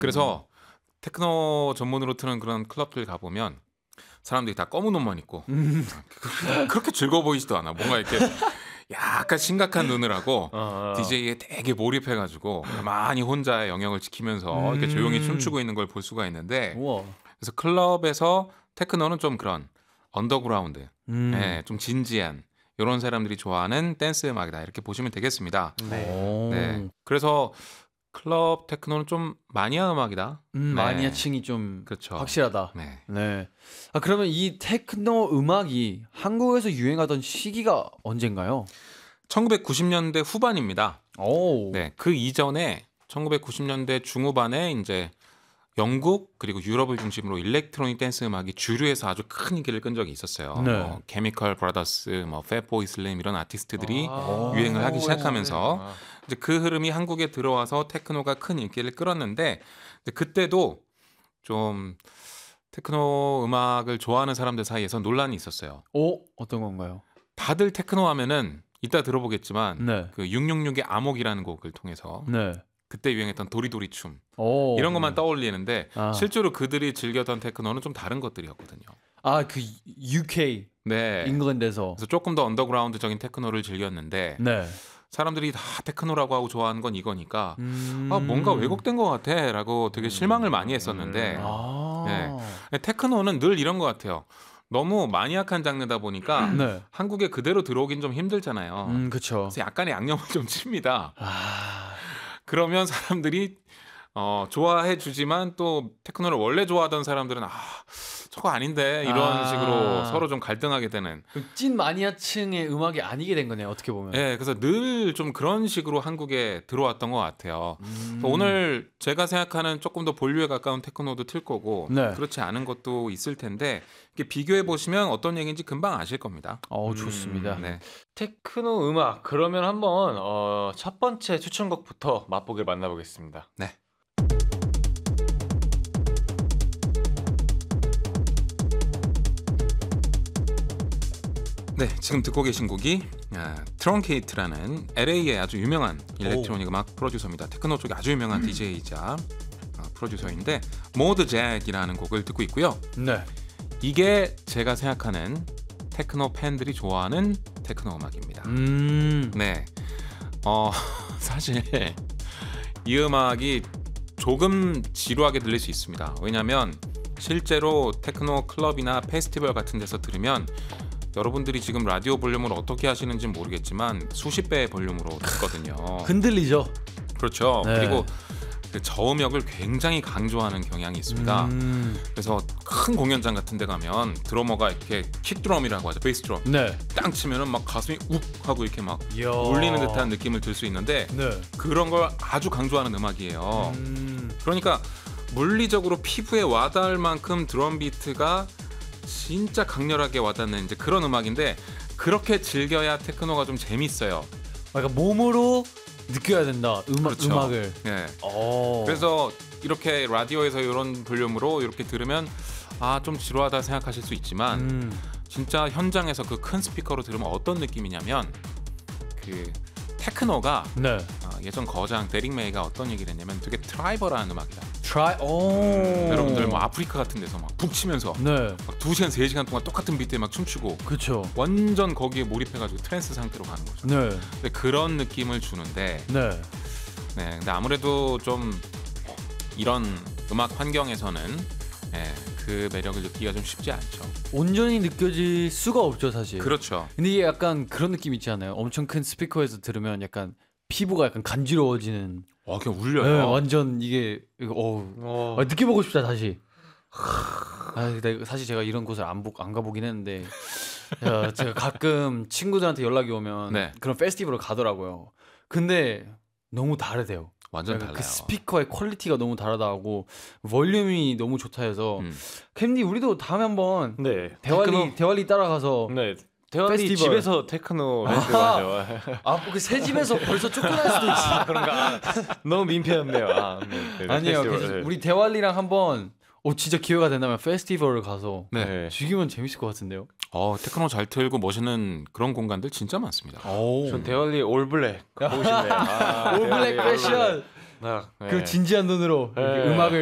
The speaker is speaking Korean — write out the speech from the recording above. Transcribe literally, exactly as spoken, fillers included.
그래서 테크노 전문으로 트는 그런 클럽들 가보면 사람들이 다 검은 옷만 입고 음. 그렇게 즐거워 보이지도 않아. 뭔가 이렇게 약간 심각한 눈을 하고 어, 어. 디제이에 되게 몰입해가지고 가만히 혼자의 영역을 지키면서 이렇게 음. 조용히 춤추고 있는 걸 볼 수가 있는데 우와. 그래서 클럽에서 테크노는 좀 그런 언더그라운드, 음. 네, 좀 진지한 이런 사람들이 좋아하는 댄스 음악이다 이렇게 보시면 되겠습니다. 오. 네, 그래서 클럽 테크노는 좀 마니아 음악이다. 음, 네. 마니아층이 좀 그렇죠. 확실하다. 네. 네. 아 그러면 이 테크노 음악이 한국에서 유행하던 시기가 언젠가요? 천구백구십 년대 후반입니다. 오. 네, 그 이전에 천구백구십 년대 중후반에 이제 영국 그리고 유럽을 중심으로 일렉트로닉 댄스 음악이 주류에서 아주 큰 인기를 끈 적이 있었어요. 네. 뭐 케미컬 브라더스, 뭐 팻보이 슬림 이런 아티스트들이 아. 유행을 하기 오. 시작하면서 이제 그 흐름이 한국에 들어와서 테크노가 큰 인기를 끌었는데 이제 그때도 좀 테크노 음악을 좋아하는 사람들 사이에서 논란이 있었어요. 오 어떤 건가요? 다들 테크노 하면은 이따 들어보겠지만 네. 그 육육육의 암흑이라는 곡을 통해서 네. 그때 유행했던 도리도리 춤 오. 이런 것만 떠올리는데 아. 실제로 그들이 즐겼던 테크노는 좀 다른 것들이었거든요. 아그 유케이 네. 잉글랜드에서. 그래서 조금 더 언더그라운드적인 테크노를 즐겼는데 네. 사람들이 다 테크노라고 하고 좋아하는 건 이거니까 음. 아 뭔가 왜곡된 것 같아라고 되게 실망을 많이 했었는데 아. 네. 테크노는 늘 이런 것 같아요. 너무 마니악한 장르다 보니까 네. 한국에 그대로 들어오긴 좀 힘들잖아요. 음 그렇죠. 그래서 약간의 양념을 좀 칩니다. 아. 그러면 사람들이 어, 좋아해 주지만 또 테크노를 원래 좋아하던 사람들은 아 저거 아닌데 이런 아. 식으로 서로 좀 갈등하게 되는. 그 찐 마니아층의 음악이 아니게 된 거네요. 어떻게 보면. 예, 그래서 늘 좀 그런 식으로 한국에 들어왔던 것 같아요. 음. 오늘 제가 생각하는 조금 더 본류에 가까운 테크노도 틀 거고 네. 그렇지 않은 것도 있을 텐데 이렇게 비교해 보시면 어떤 얘기인지 금방 아실 겁니다. 어 좋습니다. 네. 테크노 음악 그러면 한번 어, 첫 번째 추천곡부터 맛보기를 만나보겠습니다. 네. 네, 지금 듣고 계신 곡이 아, 트렁케이트라는 엘에이의 아주 유명한 일렉트로닉 음악 프로듀서입니다. 테크노 쪽에 아주 유명한 디제이이자 아, 프로듀서인데 모드 잭이라는 곡을 듣고 있고요. 네. 이게 제가 생각하는 테크노 팬들이 좋아하는 테크노 음악입니다. 음. 네, 어, 사실 이 음악이 조금 지루하게 들릴 수 있습니다. 왜냐하면 실제로 테크노 클럽이나 페스티벌 같은 데서 들으면 여러분들이 지금 라디오 볼륨을 어떻게 하시는지 모르겠지만 수십 배의 볼륨으로 듣거든요. 흔들리죠. 그렇죠. 네. 그리고 그 저음역을 굉장히 강조하는 경향이 있습니다. 음. 그래서 큰 공연장 같은 데 가면 드러머가 이렇게 킥드럼이라고 하죠. 베이스 드럼. 네. 땅 치면은 막 가슴이 욱 하고 이렇게 막 이야. 울리는 듯한 느낌을 들 수 있는데 네. 그런 걸 아주 강조하는 음악이에요. 음. 그러니까 물리적으로 피부에 와닿을 만큼 드럼 비트가 진짜 강렬하게 와닿는 이제 그런 음악인데 그렇게 즐겨야 테크노가 좀 재밌어요. 그러니까 몸으로 느껴야 된다. 음악 그렇죠. 음악을. 네. 오. 그래서 이렇게 라디오에서 이런 볼륨으로 이렇게 들으면 아 좀 지루하다 생각하실 수 있지만 음. 진짜 현장에서 그 큰 스피커로 들으면 어떤 느낌이냐면 그 테크노가 네. 어, 예전 거장 데릭 메이가 어떤 얘기를 했냐면 되게 트라이벌한 음악이다. Try. 오. 여러분들 뭐 아프리카 같은 데서 막 북치면서 네. 막 두 시간 세 시간 동안 똑같은 비트에 막 춤추고 그렇죠. 완전 거기에 몰입해가지고 트랜스 상태로 가는 거죠. 네. 근데 그런 느낌을 주는데, 네. 네, 근데 아무래도 좀 이런 음악 환경에서는 예, 그 매력을 느끼기가 좀 쉽지 않죠. 온전히 느껴질 수가 없죠, 사실. 그렇죠. 근데 이게 약간 그런 느낌 있지 않아요? 엄청 큰 스피커에서 들으면 약간 피부가 약간 간지러워지는. 와, 그냥 울려요. 네, 완전 이게 이거 어우. 어. 아, 느껴보고 싶다 다시. 아, 근데 사실 제가 이런 곳을 안, 보, 안 가보긴 했는데 야, 제가 가끔 친구들한테 연락이 오면 네. 그런 페스티벌을 가더라고요. 근데 너무 다르대요. 완전 그러니까 달라요. 그 스피커의 퀄리티가 너무 다르다고 볼륨이 너무 좋다 해서 음. 캔디 우리도 다음에 한번 네. 대활리 테크노? 대활리 따라가서 네. 대환이 페스티벌. 집에서 테크노 밴드 가죠. 아그 새 집에서 벌써 쫓겨날 수도 있어. 아, 그런가? 아, 너무 민폐였네요. 아, 네, 네, 아니에요. 페스티벌, 그래서 네. 우리 대활리랑 한번 오 진짜 기회가 된다면 페스티벌을 가서 네. 네. 즐기면 재밌을 것 같은데요. 어, 테크노 잘 틀고 멋있는 그런 공간들 진짜 많습니다. 오. 전 대환리 올블랙 보고 싶네요. 아, 올블랙 대환리 패션. 아, 네. 그 진지한 눈으로 이렇게 네. 음악을